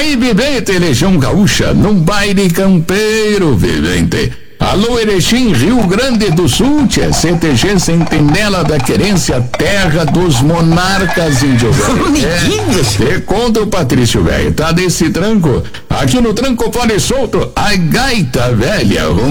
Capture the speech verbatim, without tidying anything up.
Aí, vivente, Legião Gaúcha, num baile campeiro, vivente. Alô, Erechim, Rio Grande do Sul, tia, C T G Sentinela da Querência, terra dos monarcas, índio velho. É, conta o Patrício, velho, tá desse tranco. Aqui no tranco fora e solto, a gaita velha,